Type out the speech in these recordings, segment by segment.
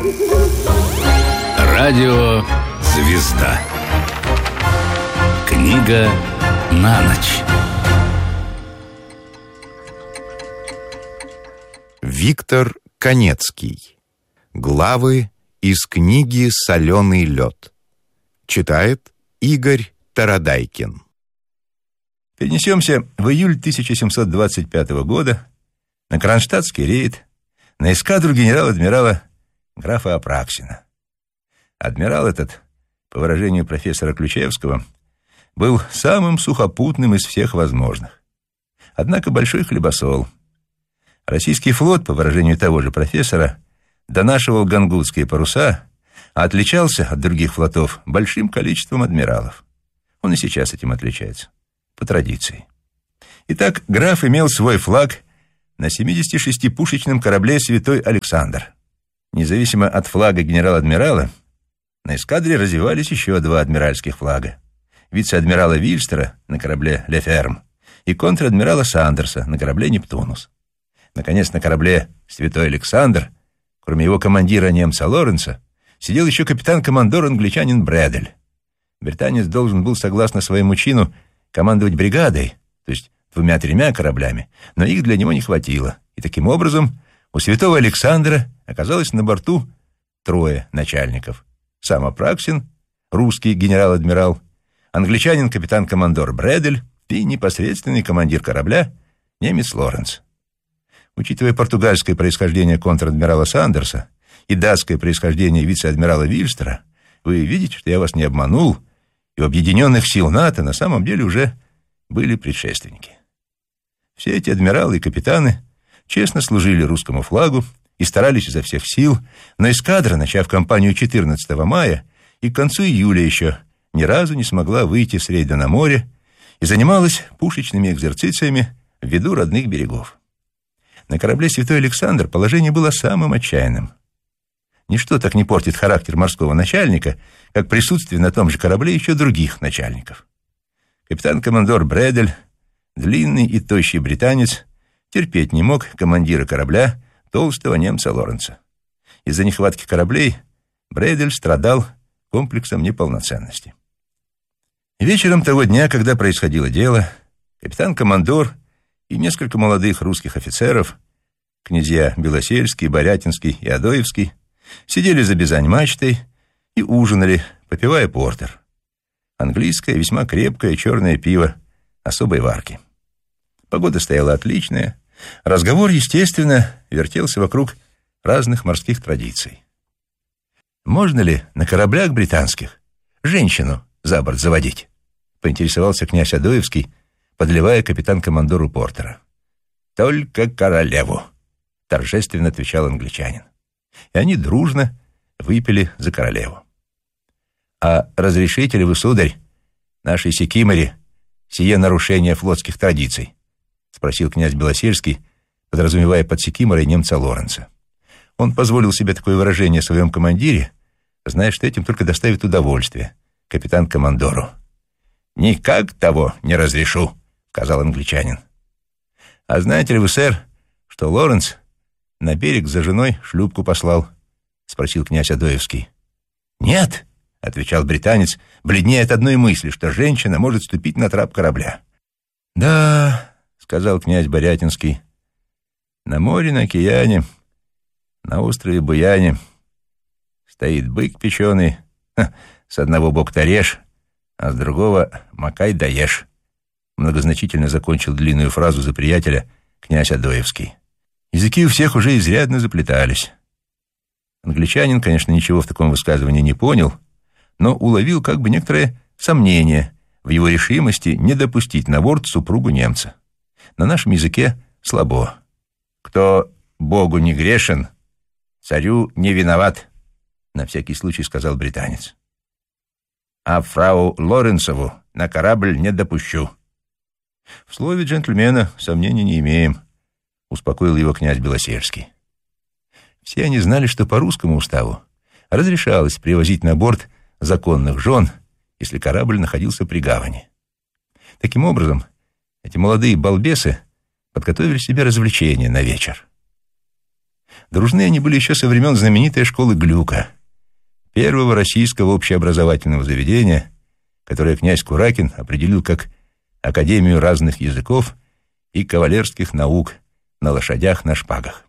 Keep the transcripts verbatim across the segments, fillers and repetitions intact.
Радио «Звезда». Книга на ночь. Виктор Канецкий. Главы из книги «Соленый лед». Читает Игорь Тарадайкин. Перенесемся в июль тысяча семьсот двадцать пятого года на кронштадтский рейд на эскадру генерал-адмирала графа Апраксина. Адмирал этот, по выражению профессора Ключевского, был самым сухопутным из всех возможных. Однако большой хлебосол. Российский флот, по выражению того же профессора, донашивал гангутские паруса, а отличался от других флотов большим количеством адмиралов. Он и сейчас этим отличается, по традиции. Итак, граф имел свой флаг на семидесятишестипушечном корабле «Святой Александр». Независимо от флага генерал-адмирала, на эскадре развивались еще два адмиральских флага. Вице-адмирала Вильстера на корабле «Ле Ферм» и контр-адмирала Сандерса на корабле «Нептунус». Наконец, на корабле «Святой Александр», кроме его командира немца Лоренса, сидел еще капитан-командор-англичанин Брэдель. Британец должен был, согласно своему чину, командовать бригадой, то есть двумя-тремя кораблями, но их для него не хватило. И таким образом у Святого Александра оказалось на борту трое начальников. Сам Апраксин, русский генерал-адмирал, англичанин капитан-командор Брэдель и непосредственный командир корабля немец Лоренс. Учитывая португальское происхождение контр-адмирала Сандерса и датское происхождение вице-адмирала Вильстера, вы видите, что я вас не обманул, и у объединенных сил НАТО на самом деле уже были предшественники. Все эти адмиралы и капитаны честно служили русскому флагу и старались изо всех сил, но эскадра, начав кампанию четырнадцатого мая и к концу июля еще ни разу не смогла выйти с рейда на море и занималась пушечными экзерцициями в виду родных берегов. На корабле «Святой Александр» положение было самым отчаянным. Ничто так не портит характер морского начальника, как присутствие на том же корабле еще других начальников. Капитан-командор Брэдель, длинный и тощий британец, терпеть не мог командира корабля, толстого немца Лоренса. Из-за нехватки кораблей Брэдель страдал комплексом неполноценности. Вечером того дня, когда происходило дело, капитан-командор и несколько молодых русских офицеров, князья Белосельский, Борятинский и Адоевский, сидели за бизань-мачтой и ужинали, попивая портер. Английское, весьма крепкое черное пиво особой варки. Погода стояла отличная. Разговор, естественно, вертелся вокруг разных морских традиций. «Можно ли на кораблях британских женщину за борт заводить?» — поинтересовался князь Адоевский, подливая капитан-командору портера. «Только королеву», — торжественно отвечал англичанин. И они дружно выпили за королеву. «А разрешите ли вы, сударь, нашей Секиморе сие нарушение флотских традиций?» — спросил князь Белосельский, подразумевая под Секиморой немца Лоренса. Он позволил себе такое выражение о своем командире, зная, что этим только доставит удовольствие капитан-командору. «Никак того не разрешу», — сказал англичанин. «А знаете ли вы, сэр, что Лоренс на берег за женой шлюпку послал?» — спросил князь Адоевский. «Нет», — отвечал британец, бледнее от одной мысли, что женщина может ступить на трап корабля. «Да», — сказал князь Борятинский, — «на море, на океане, на острове Буяне стоит бык печеный, ха, с одного бока режь, а с другого макай да ешь», — многозначительно закончил длинную фразу за приятеля князь Адоевский. Языки у всех уже изрядно заплетались. Англичанин, конечно, ничего в таком высказывании не понял, но уловил как бы некоторое сомнение в его решимости не допустить на борт супругу немца. На нашем языке слабо. «Кто Богу не грешен, царю не виноват», — на всякий случай сказал британец. «А фрау Лоренсову на корабль не допущу». «В слове джентльмена сомнений не имеем», — успокоил его князь Белосельский. Все они знали, что по русскому уставу разрешалось привозить на борт законных жен, если корабль находился при гавани. Таким образом, эти молодые балбесы подготовили себе развлечение на вечер. Дружны они были еще со времен знаменитой школы Глюка, первого российского общеобразовательного заведения, которое князь Куракин определил как Академию разных языков и кавалерских наук на лошадях на шпагах.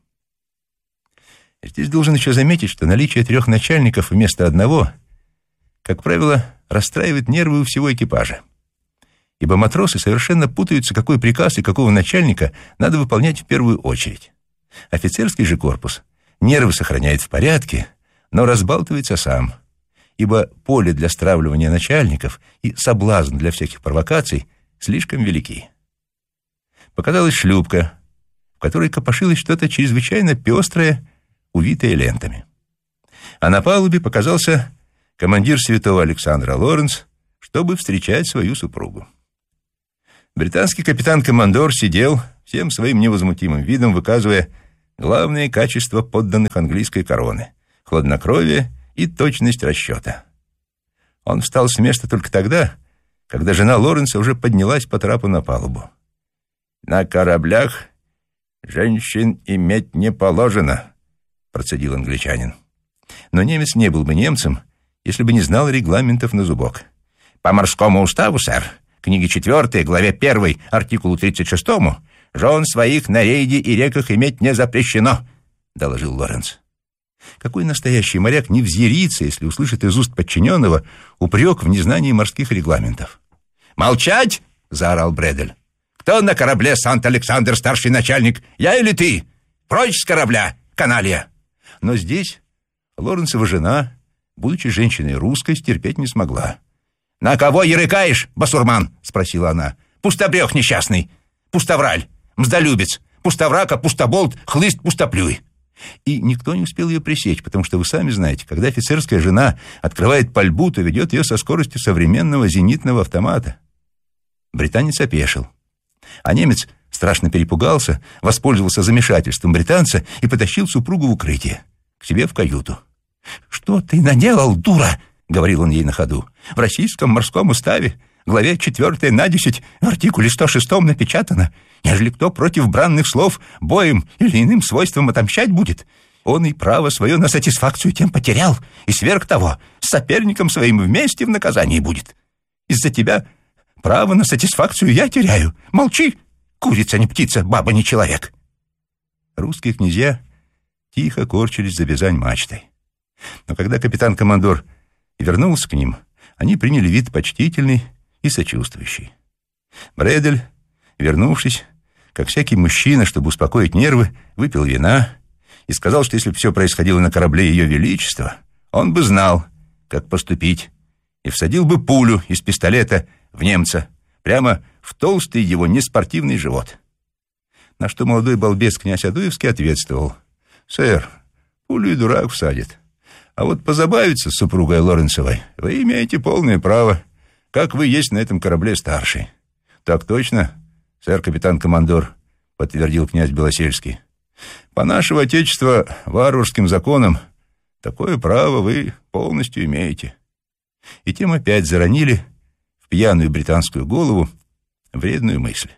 Здесь должен еще заметить, что наличие трех начальников вместо одного, как правило, расстраивает нервы у всего экипажа, ибо матросы совершенно путаются, какой приказ и какого начальника надо выполнять в первую очередь. Офицерский же корпус нервы сохраняет в порядке, но разбалтывается сам, ибо поле для стравливания начальников и соблазн для всяких провокаций слишком велики. Показалась шлюпка, в которой копошилось что-то чрезвычайно пестрое, увитое лентами. А на палубе показался командир Святого Александра Лоренс, чтобы встречать свою супругу. Британский капитан-командор сидел, всем своим невозмутимым видом выказывая главные качества подданных английской короны — хладнокровие и точность расчета. Он встал с места только тогда, когда жена Лоренса уже поднялась по трапу на палубу. «На кораблях женщин иметь не положено», — процедил англичанин. Но немец не был бы немцем, если бы не знал регламентов на зубок. «По морскому уставу, сэр, книге четвертой, главе первой, артикулу тридцать шестому, жен своих на рейде и реках иметь не запрещено», — доложил Лоренс. Какой настоящий моряк не взъярится, если услышит из уст подчиненного упрек в незнании морских регламентов? «Молчать!» — заорал Брэдель. «Кто на корабле Сант-Александр старший начальник, я или ты? Прочь с корабля, каналья!» Но здесь Лоренсова жена, будучи женщиной русской, стерпеть не смогла. «На кого ярыкаешь, басурман?» — спросила она. «Пустобрех несчастный, пустовраль, мздолюбец, пустоврака, пустоболт, хлыст, пустоплюй». И никто не успел ее пресечь, потому что вы сами знаете, когда офицерская жена открывает пальбу, то ведет ее со скоростью современного зенитного автомата. Британец опешил, а немец страшно перепугался, воспользовался замешательством британца и потащил супругу в укрытие, к себе в каюту. «Что ты наделал, дура?» — говорил он ей на ходу. «В российском морском уставе, главе четвертой на десять, в артикуле сто шестом напечатано: ежели кто против бранных слов боем или иным свойством отомщать будет, он и право свое на сатисфакцию тем потерял, и сверх того с соперником своим вместе в наказании будет. Из-за тебя право на сатисфакцию я теряю. Молчи, курица не птица, баба не человек». Русские князья тихо корчились за Бязань мачтой. Но когда капитан-командор вернулся к ним, они приняли вид почтительный и сочувствующий. Брэдель, вернувшись, как всякий мужчина, чтобы успокоить нервы, выпил вина и сказал, что если бы все происходило на корабле Ее Величества, он бы знал, как поступить, и всадил бы пулю из пистолета в немца прямо в толстый его неспортивный живот. На что молодой балбес князь Адуевский ответствовал: «Сэр, пулю и дурак всадит. А вот позабавиться с супругой Лоренсовой вы имеете полное право, как вы есть на этом корабле старший». «Так точно, сэр капитан-командор», — подтвердил князь Белосельский. «По нашего отечества варварским законам такое право вы полностью имеете». И тем опять заронили в пьяную британскую голову вредную мысль.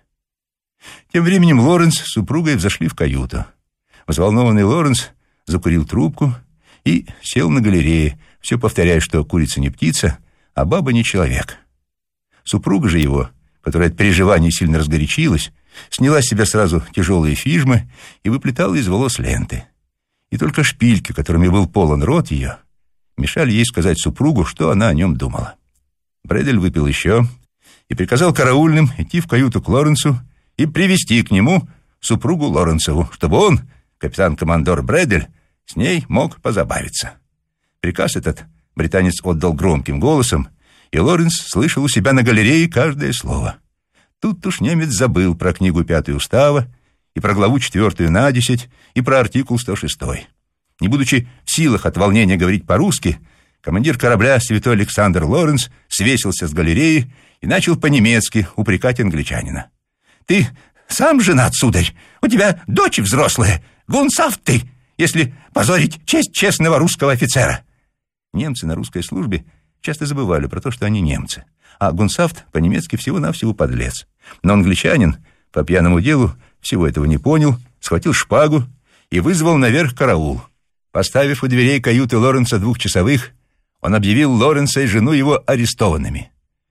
Тем временем Лоренс с супругой взошли в каюту. Взволнованный Лоренс закурил трубку и сел на галерее, все повторяя, что курица не птица, а баба не человек. Супруга же его, которая от переживаний сильно разгорячилась, сняла с себя сразу тяжелые фижмы и выплетала из волос ленты. И только шпильки, которыми был полон рот ее, мешали ей сказать супругу, что она о нем думала. Брэдель выпил еще и приказал караульным идти в каюту к Лоренсу и привести к нему супругу Лоренсову, чтобы он, капитан-командор Брэдель, с ней мог позабавиться. Приказ этот британец отдал громким голосом, и Лоренс слышал у себя на галерее каждое слово. Тут уж немец забыл про книгу пятую устава, и про главу четвертую на десять, и про артикул сто шестой. Не будучи в силах от волнения говорить по-русски, командир корабля Святой Александр Лоренс свесился с галереи и начал по-немецки упрекать англичанина. «Ты сам женат, сударь, у тебя дочь взрослая, гунсафт ты, если позорить честь честного русского офицера». Немцы на русской службе часто забывали про то, что они немцы, а гунсафт по-немецки всего-навсего подлец. Но англичанин по пьяному делу всего этого не понял, схватил шпагу и вызвал наверх караул. Поставив у дверей каюты Лоренса двухчасовых, он объявил Лоренса и жену его арестованными.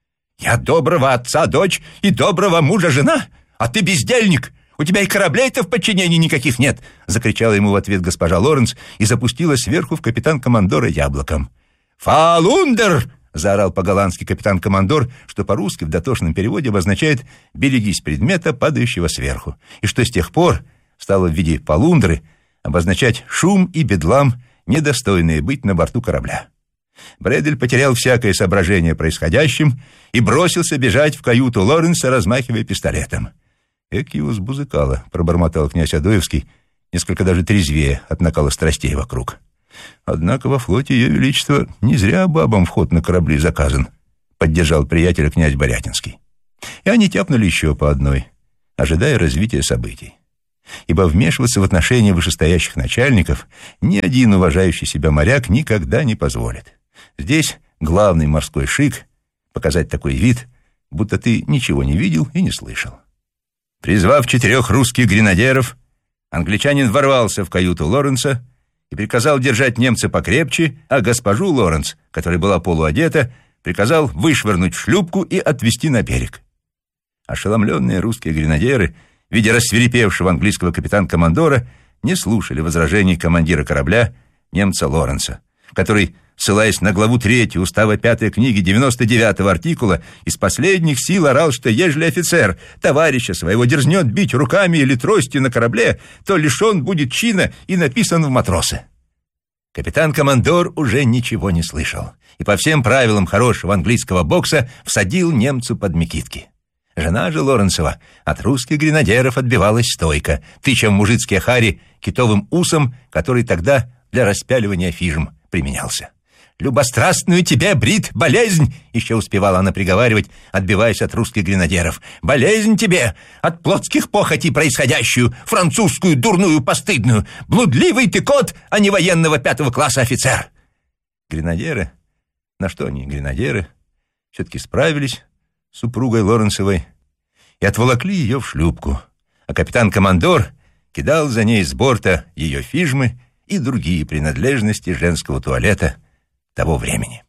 «Я доброго отца дочь и доброго мужа жена, а ты бездельник! У тебя и кораблей-то в подчинении никаких нет!» — закричала ему в ответ госпожа Лоренс и запустила сверху в капитан-командора яблоком. «Фалундер!» — заорал по-голландски капитан-командор, что по-русски в дотошном переводе обозначает «берегись предмета, падающего сверху», и что с тех пор стало в виде полундры обозначать шум и бедлам, недостойные быть на борту корабля. Брэдель потерял всякое соображение происходящим и бросился бежать в каюту Лоренса, размахивая пистолетом. «Эк его сбузыкало», — пробормотал князь Адоевский, несколько даже трезвее от накала страстей вокруг. «Однако во флоте Ее Величества не зря бабам вход на корабли заказан», — поддержал приятеля князь Борятинский. И они тяпнули еще по одной, ожидая развития событий. Ибо вмешиваться в отношения вышестоящих начальников ни один уважающий себя моряк никогда не позволит. Здесь главный морской шик — показать такой вид, будто ты ничего не видел и не слышал. Призвав четырех русских гренадеров, англичанин ворвался в каюту Лоренса и приказал держать немца покрепче, а госпожу Лоренс, которая была полуодета, приказал вышвырнуть в шлюпку и отвезти на берег. Ошеломленные русские гренадеры, видя рассвирепевшего английского капитан-командора, не слушали возражений командира корабля, немца Лоренса, который, ссылаясь на главу третью устава пятой книги девяносто девятого артикула, из последних сил орал, что ежели офицер товарища своего дерзнет бить руками или тростью на корабле, то лишен будет чина и написан в матросы. Капитан-командор уже ничего не слышал и по всем правилам хорошего английского бокса всадил немцу под мекитки. Жена же Лоренсова от русских гренадеров отбивалась стойко, тыча в мужицкие хари китовым усом, который тогда для распяливания фижм применялся. «Любострастную тебе, Брит, болезнь!» — еще успевала она приговаривать, отбиваясь от русских гренадеров. «Болезнь тебе от плотских похотей происходящую, французскую, дурную, постыдную! Блудливый ты кот, а не военного пятого класса офицер!» Гренадеры, на что они, гренадеры, все-таки справились с супругой Лоренсовой и отволокли ее в шлюпку, а капитан-командор кидал за ней с борта ее фижмы и другие принадлежности женского туалета того времени.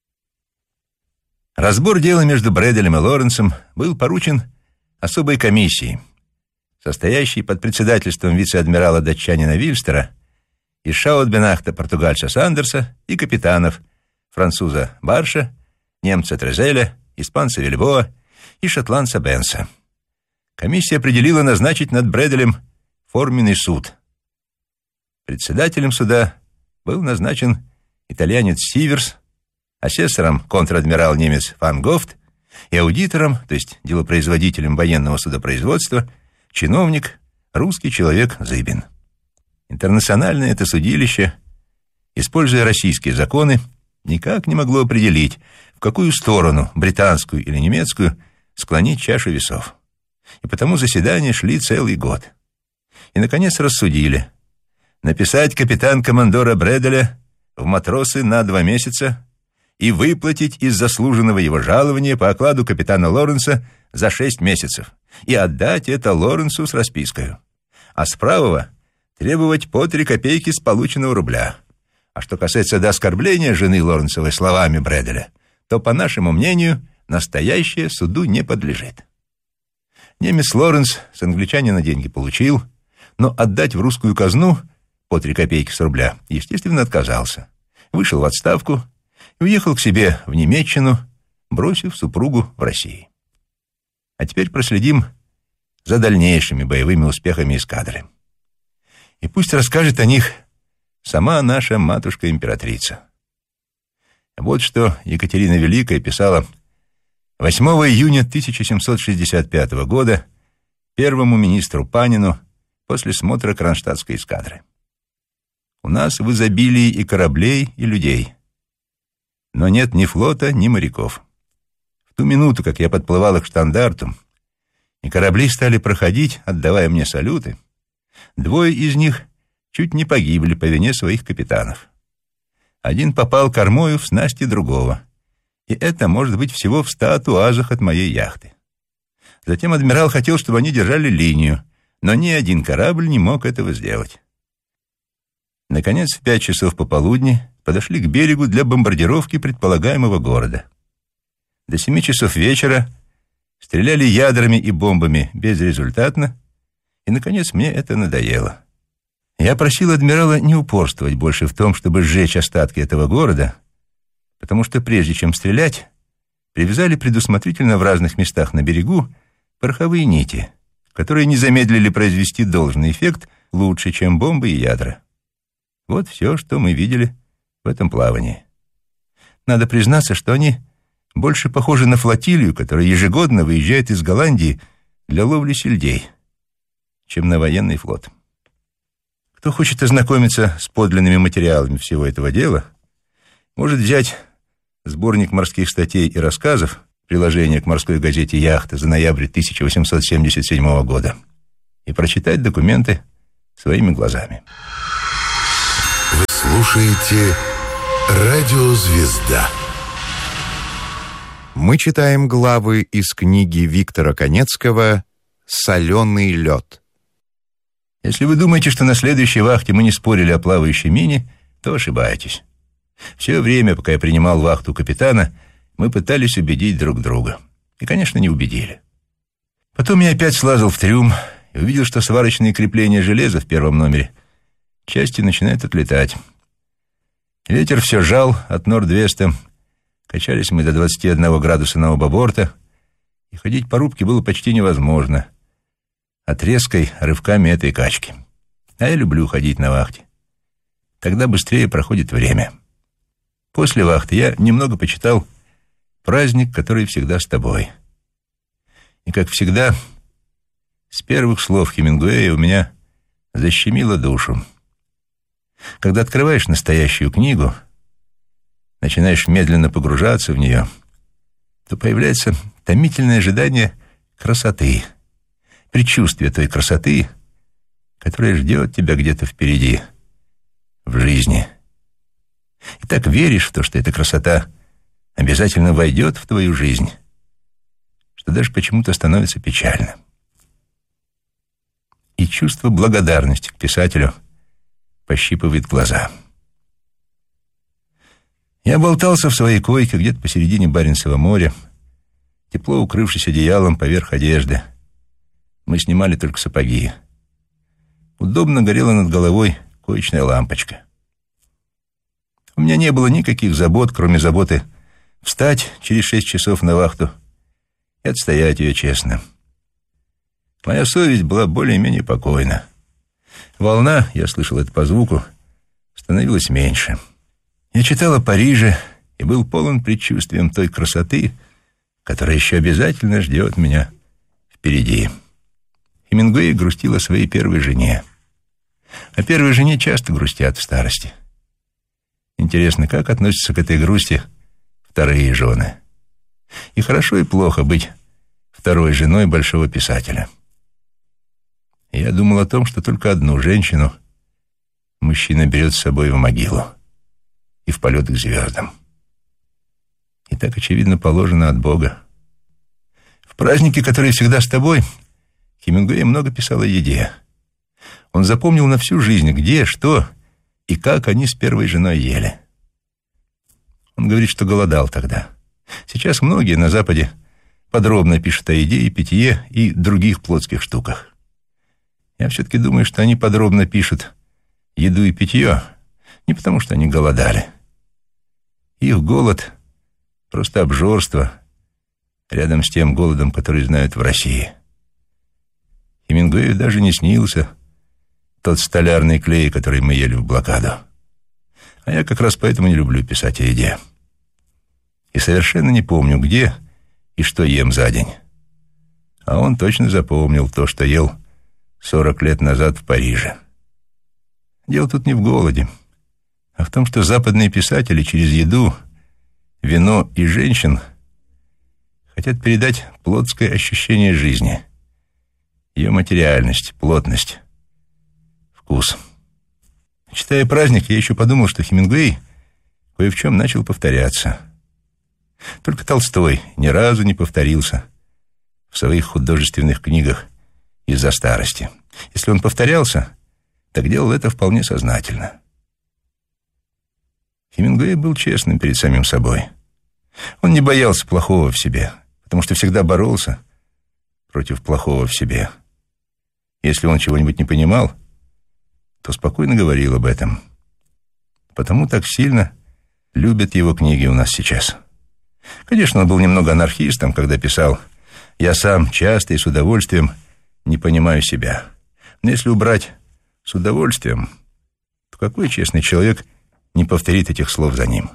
Разбор дела между Брэделем и Лоренсом был поручен особой комиссии, состоящей под председательством вице-адмирала-датчанина Вильстера, из Шаутбенахта португальца Сандерса и капитанов француза Барша, немца Трезеля, испанца Вильбоа и шотландца Бенса. Комиссия определила назначить над Брэделем форменный суд. Председателем суда был назначен итальянец Сиверс, асессором контр-адмирал немец Фан Гофт и аудитором, то есть делопроизводителем военного судопроизводства, чиновник, русский человек Зыбин. Интернациональное это судилище, используя российские законы, никак не могло определить, в какую сторону, британскую или немецкую, склонить чашу весов. И потому заседания шли целый год. И, наконец, рассудили написать капитан-командора Брэделя в матросы на два месяца и выплатить из заслуженного его жалования по окладу капитана Лоренса за шесть месяцев и отдать это Лоренсу с распиской. А с правого требовать по три копейки с полученного рубля. А что касается до оскорбления жены Лоренсовой словами Брэделя, то, по нашему мнению, настоящее суду не подлежит. Немец Лоренс с англичанина деньги получил, но отдать в русскую казну по три копейки с рубля, естественно, отказался. Вышел в отставку и уехал к себе в Немеччину, бросив супругу в России. А теперь проследим за дальнейшими боевыми успехами эскадры. И пусть расскажет о них сама наша матушка-императрица. Вот что Екатерина Великая писала восьмого июня тысяча семьсот шестьдесят пятого года первому министру Панину после смотра кронштадтской эскадры. «У нас в изобилии и кораблей, и людей, но нет ни флота, ни моряков. В ту минуту, как я подплывала к штандарту, и корабли стали проходить, отдавая мне салюты, двое из них чуть не погибли по вине своих капитанов. Один попал кормою в снасти другого, и это может быть всего в ста туазах от моей яхты. Затем адмирал хотел, чтобы они держали линию, но ни один корабль не мог этого сделать. Наконец, в пять часов пополудни подошли к берегу для бомбардировки предполагаемого города. До семи часов вечера стреляли ядрами и бомбами безрезультатно, и, наконец, мне это надоело. Я просил адмирала не упорствовать больше в том, чтобы сжечь остатки этого города, потому что прежде чем стрелять, привязали предусмотрительно в разных местах на берегу пороховые нити, которые не замедлили произвести должный эффект лучше, чем бомбы и ядра. Вот все, что мы видели в этом плавании. Надо признаться, что они больше похожи на флотилию, которая ежегодно выезжает из Голландии для ловли сельдей, чем на военный флот. Кто хочет ознакомиться с подлинными материалами всего этого дела, может взять сборник морских статей и рассказов, приложение к морской газете «Яхта» за ноябрь тысяча восемьсот семьдесят седьмого года, и прочитать документы своими глазами. Вы слушаете «Радио Звезда». Мы читаем главы из книги Виктора Канецкого «Соленый лед». Если вы думаете, что на следующей вахте мы не спорили о плавающей мине, то ошибаетесь. Все время, пока я принимал вахту капитана, мы пытались убедить друг друга. И, конечно, не убедили. Потом я опять слазал в трюм и увидел, что сварочные крепления железа в первом номере части начинают отлетать. Ветер все жал от норд-веста. Качались мы до двадцати одного градуса на оба борта, и ходить по рубке было почти невозможно от резкой рывками этой качки. А я люблю ходить на вахте. Тогда быстрее проходит время. После вахты я немного почитал «Праздник, который всегда с тобой». И, как всегда, с первых слов Хемингуэя у меня защемило душу. Когда открываешь настоящую книгу, начинаешь медленно погружаться в нее, то появляется томительное ожидание красоты, предчувствие той красоты, которая ждет тебя где-то впереди, в жизни. И так веришь в то, что эта красота обязательно войдет в твою жизнь, что даже почему-то становится печально. И чувство благодарности к писателю пощипывает глаза. Я болтался в своей койке где-то посередине Баренцева моря, тепло укрывшись одеялом поверх одежды. Мы снимали только сапоги. Удобно горела над головой коечная лампочка. У меня не было никаких забот, кроме заботы встать через шесть часов на вахту и отстоять ее честно. Моя совесть была более-менее покойна. Волна, я слышал это по звуку, становилась меньше. Я читал о Париже и был полон предчувствием той красоты, которая еще обязательно ждет меня впереди. Хемингуэй грустил о своей первой жене. О первой жене часто грустят в старости. Интересно, как относятся к этой грусти вторые жены? И хорошо, и плохо быть второй женой большого писателя. Я думал о том, что только одну женщину мужчина берет с собой в могилу и в полет к звездам. И так, очевидно, положено от Бога. В празднике, который всегда с тобой, Хемингуэй много писал о еде. Он запомнил на всю жизнь, где, что и как они с первой женой ели. Он говорит, что голодал тогда. Сейчас многие на Западе подробно пишут о еде и питье и других плотских штуках. Я все-таки думаю, что они подробно пишут еду и питье не потому, что они голодали. Их голод — просто обжорство рядом с тем голодом, который знают в России. Хемингуэю даже не снился тот столярный клей, который мы ели в блокаду. А я как раз поэтому не люблю писать о еде. И совершенно не помню, где и что ем за день. А он точно запомнил то, что ел сорок лет назад в Париже. Дело тут не в голоде, а в том, что западные писатели через еду, вино и женщин хотят передать плотское ощущение жизни, ее материальность, плотность, вкус. Читая «Праздник», я еще подумал, что Хемингуэй кое в чем начал повторяться. Только Толстой ни разу не повторился в своих художественных книгах из-за старости. Если он повторялся, так делал это вполне сознательно. Хемингуэй был честным перед самим собой. Он не боялся плохого в себе, потому что всегда боролся против плохого в себе. Если он чего-нибудь не понимал, то спокойно говорил об этом. Потому так сильно любят его книги у нас сейчас. Конечно, он был немного анархистом, когда писал: «Я сам часто и с удовольствием не понимаю себя». Но если убрать «с удовольствием», то какой честный человек не повторит этих слов за ним?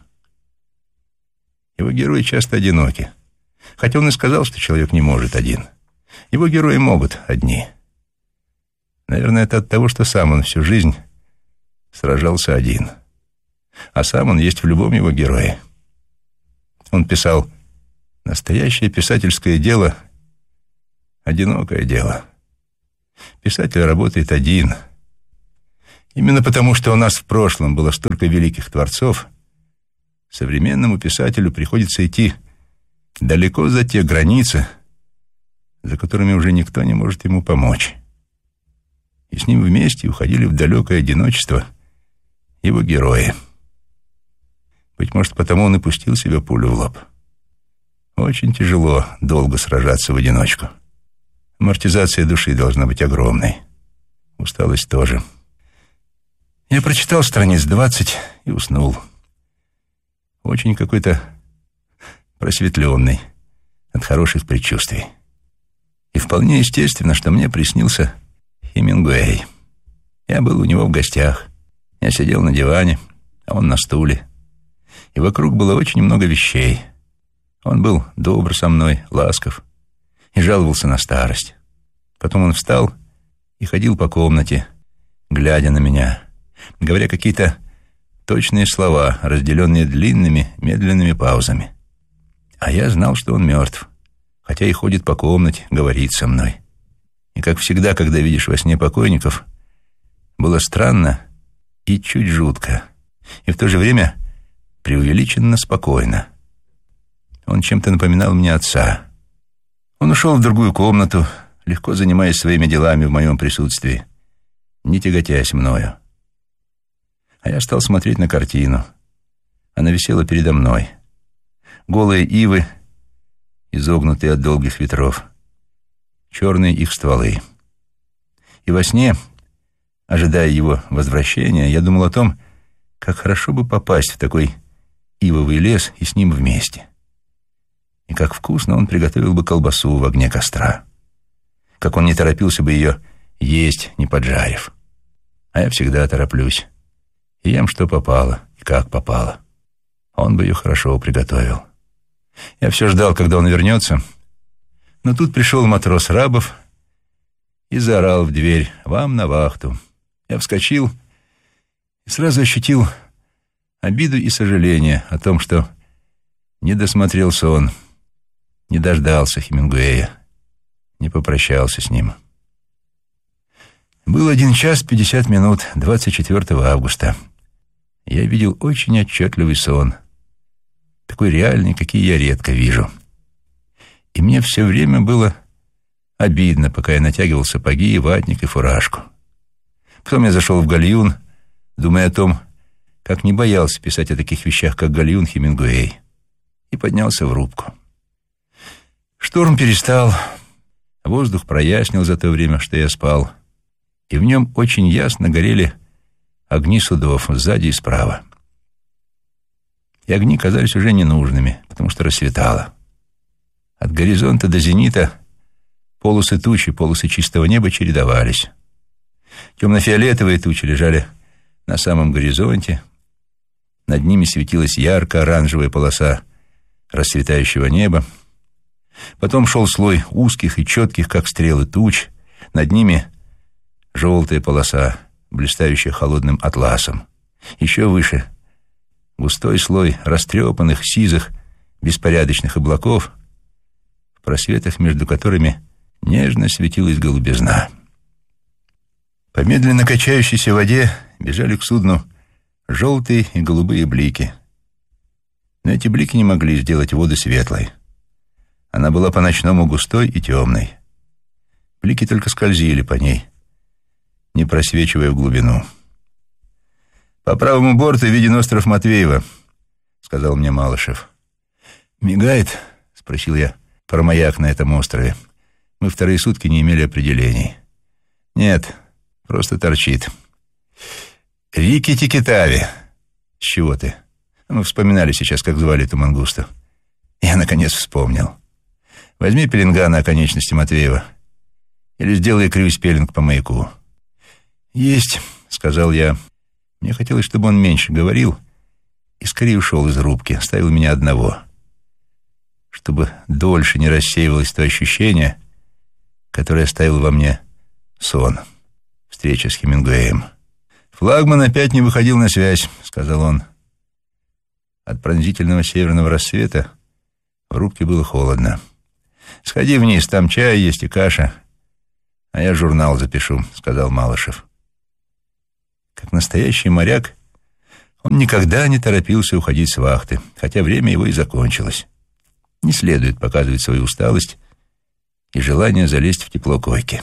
Его герои часто одиноки. Хотя он и сказал, что человек не может один. Его герои могут одни. Наверное, это от того, что сам он всю жизнь сражался один. А сам он есть в любом его герое. Он писал: «Настоящее писательское дело — одинокое дело. Писатель работает один. Именно потому, что у нас в прошлом было столько великих творцов, современному писателю приходится идти далеко за те границы, за которыми уже никто не может ему помочь». И с ним вместе уходили в далекое одиночество его герои. Быть может, потому он и пустил себе пулю в лоб. Очень тяжело долго сражаться в одиночку. Амортизация души должна быть огромной. Усталость тоже. Я прочитал страниц двадцать и уснул. Очень какой-то просветленный от хороших предчувствий. И вполне естественно, что мне приснился Хемингуэй. Я был у него в гостях. Я сидел на диване, а он на стуле. И вокруг было очень много вещей. Он был добр со мной, ласков, и жаловался на старость. Потом он встал и ходил по комнате, глядя на меня, говоря какие-то точные слова, разделенные длинными, медленными паузами. А я знал, что он мертв, хотя и ходит по комнате, говорит со мной. И, как всегда, когда видишь во сне покойников, было странно и чуть жутко, и в то же время преувеличенно спокойно. Он чем-то напоминал мне отца. Он ушел в другую комнату, легко занимаясь своими делами в моем присутствии, не тяготясь мною. А я стал смотреть на картину. Она висела передо мной. Голые ивы, изогнутые от долгих ветров, черные их стволы. И во сне, ожидая его возвращения, я думал о том, как хорошо бы попасть в такой ивовый лес и с ним вместе. И как вкусно он приготовил бы колбасу в огне костра. Как он не торопился бы ее есть, не поджарив. А я всегда тороплюсь. И ем, что попало, и как попало. Он бы ее хорошо приготовил. Я все ждал, когда он вернется. Но тут пришел матрос Рабов и заорал в дверь: «Вам на вахту». Я вскочил и сразу ощутил обиду и сожаление о том, что не досмотрел сон, не дождался Хемингуэя, не попрощался с ним. Был один час пятьдесят минут двадцать четвёртого августа. Я видел очень отчетливый сон, такой реальный, какие я редко вижу. И мне все время было обидно, пока я натягивал сапоги, ватник и фуражку. Потом я зашел в гальюн, думая о том, как не боялся писать о таких вещах, как гальюн Хемингуэй, и поднялся в рубку. Шторм перестал, воздух прояснил за то время, что я спал, и в нем очень ясно горели огни судов сзади и справа. И огни казались уже ненужными, потому что рассветало. От горизонта до зенита полосы тучи, полосы чистого неба чередовались. Темно-фиолетовые тучи лежали на самом горизонте. Над ними светилась ярко-оранжевая полоса расцветающего неба. Потом шел слой узких и четких, как стрелы, туч. Над ними желтая полоса, блистающая холодным атласом. Еще выше густой слой растрепанных, сизых, беспорядочных облаков, в просветах между которыми нежно светилась голубизна. По медленно качающейся воде бежали к судну желтые и голубые блики. Но эти блики не могли сделать воду светлой. Она была по-ночному густой и темной. Блики только скользили по ней, не просвечивая в глубину. «По правому борту виден остров Матвеева», — сказал мне Малышев. «Мигает?» — спросил я про маяк на этом острове. Мы вторые сутки не имели определений. «Нет, просто торчит». «Рикки-тикки-тави». «С чего ты?» Мы вспоминали сейчас, как звали эту мангусту. Я, наконец, вспомнил. «Возьми пеленган на оконечности Матвеева или сделай крюс-пеленг по маяку». «Есть», — сказал я. Мне хотелось, чтобы он меньше говорил и скорее ушел из рубки, оставил меня одного, чтобы дольше не рассеивалось то ощущение, которое оставил во мне сон, встреча с Хемингуэем. «Флагман опять не выходил на связь», — сказал он. От пронзительного северного рассвета в рубке было холодно. «Сходи вниз, там чай есть и каша, а я журнал запишу», — сказал Малышев. Как настоящий моряк, он никогда не торопился уходить с вахты, хотя время его и закончилось. Не следует показывать свою усталость и желание залезть в тепло койки.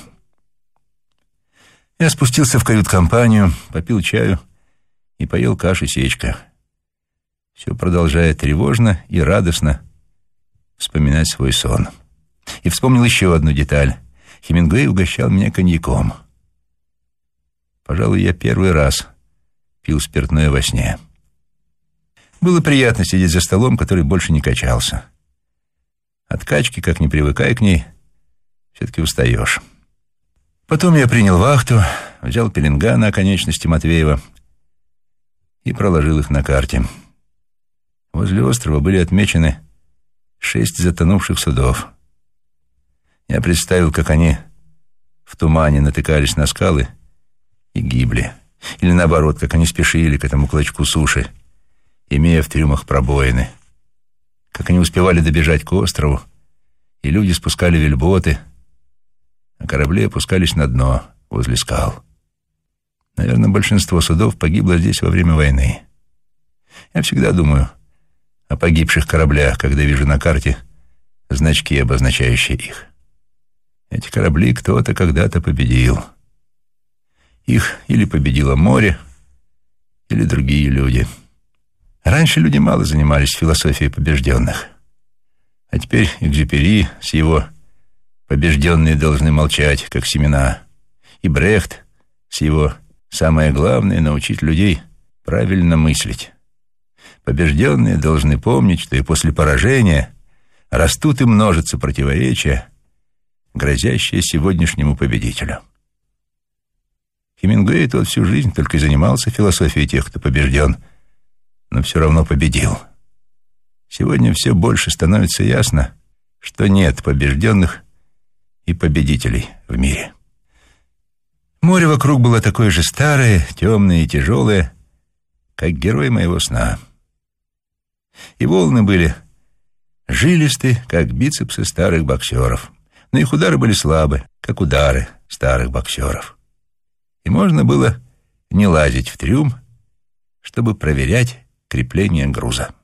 Я спустился в кают-компанию, попил чаю и поел кашу-сечка, все продолжая тревожно и радостно вспоминать свой сон. И вспомнил еще одну деталь. Хемингуэй угощал меня коньяком. Пожалуй, я первый раз пил спиртное во сне. Было приятно сидеть за столом, который больше не качался. От качки, как не привыкай к ней, все-таки устаешь. Потом я принял вахту, взял пеленган на оконечности Матвеева и проложил их на карте. Возле острова были отмечены шесть затонувших судов. Я представил, как они в тумане натыкались на скалы и гибли. Или наоборот, как они спешили к этому клочку суши, имея в трюмах пробоины. Как они успевали добежать к острову, и люди спускали вельботы, а корабли опускались на дно возле скал. Наверное, большинство судов погибло здесь во время войны. Я всегда думаю о погибших кораблях, когда вижу на карте значки, обозначающие их. Эти корабли кто-то когда-то победил. Их или победило море, или другие люди. Раньше люди мало занимались философией побежденных. А теперь Экзюпери с его «побежденные должны молчать, как семена», и Брехт с его «самое главное — научить людей правильно мыслить». Побежденные должны помнить, что и после поражения растут и множатся противоречия, грозящие сегодняшнему победителю. Хемингуэй тот всю жизнь только и занимался философией тех, кто побежден, но все равно победил. Сегодня все больше становится ясно, что нет побежденных и победителей в мире. Море вокруг было такое же старое, темное и тяжелое, как герой моего сна. И волны были жилисты, как бицепсы старых боксеров, но их удары были слабы, как удары старых боксеров. И можно было не лазить в трюм, чтобы проверять крепление груза.